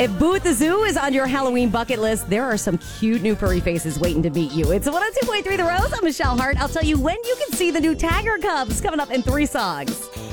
If Boo the Zoo is on your Halloween bucket list, there are some cute new furry faces waiting to meet you. It's 102.3 The Rose. I'm Michelle Hart. I'll tell you when you can see the new Tiger Cubs coming up in 3 songs.